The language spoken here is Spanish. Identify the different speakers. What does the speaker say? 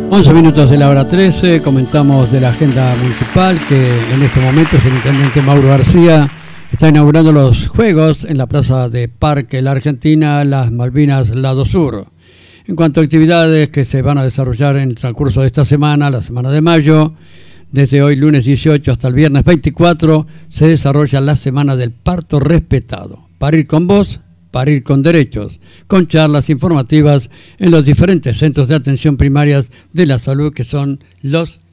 Speaker 1: 11 minutos de la hora 13, comentamos de la agenda municipal que en estos momentos el intendente Mauro García está inaugurando los juegos en la plaza de Parque La Argentina, Las Malvinas, Lado Sur. En cuanto a actividades que se van a desarrollar en el transcurso de esta semana, la semana de mayo, desde hoy lunes 18 hasta el viernes 24, se desarrolla la Semana del Parto Respetado. Parir con voz, parir con derechos, con charlas informativas en los diferentes centros de atención primarias de la salud que son los